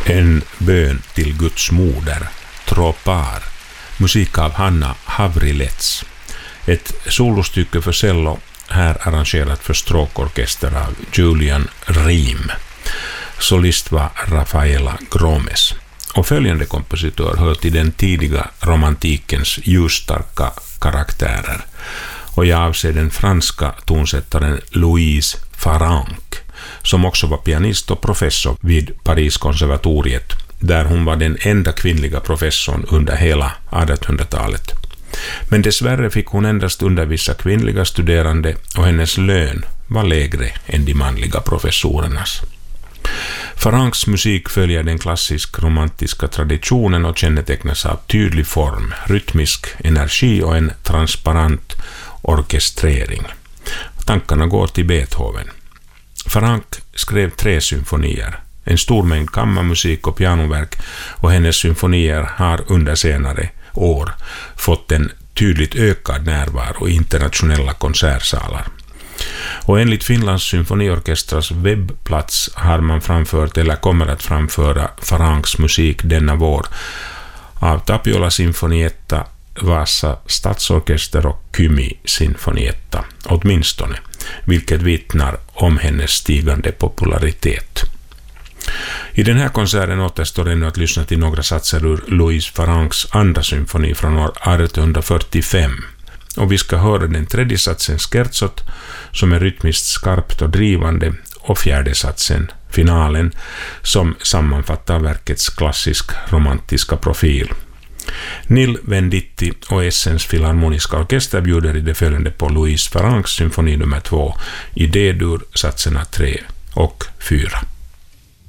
En bön till Guds moder, Tropar, musik av Hanna Havrilets. Ett solostycke för cello, här arrangerat för stråkorkester av Julian Riem. Solist var Rafaela Gromes. Och följande kompositör hör till den tidiga romantikens ljusstarka karaktärer. Och jag avser den franska tonsättaren Louise Farrenc, som också var pianist och professor vid Pariskonservatoriet, där hon var den enda kvinnliga professorn under hela 1800-talet. Men dessvärre fick hon endast undervisa kvinnliga studerande och hennes lön var lägre än de manliga professorernas. Farrencs musik följer den klassisk-romantiska traditionen och kännetecknas av tydlig form, rytmisk energi och en transparent orkestrering. Tankarna går till Beethoven. Farrenc skrev 3 symfonier, en stor mängd kammarmusik och pianoverk, och hennes symfonier har under senare år fått en tydligt ökad närvaro i internationella konsertsalar. Och enligt Finlands symfoniorkestras webbplats har man framfört eller kommer att framföra Farrencs musik denna vår av Tapiola Sinfonietta, Vasa Stadsorkester och Kymi Sinfonietta, åtminstone, vilket vittnar om hennes stigande popularitet. I den här konserten återstår ännu att lyssna till några satser ur Louise Farrencs andra symfoni från år 1845. Och vi ska höra den tredje satsen Scherzot, som är rytmiskt skarpt och drivande, och fjärde satsen, finalen, som sammanfattar verkets klassisk-romantiska profil. Nil Venditti och Essens Filharmoniska Orkester bjuder i det följande på Louise Farrencs symfoni nummer 2 i D-dur, satserna 3 och 4.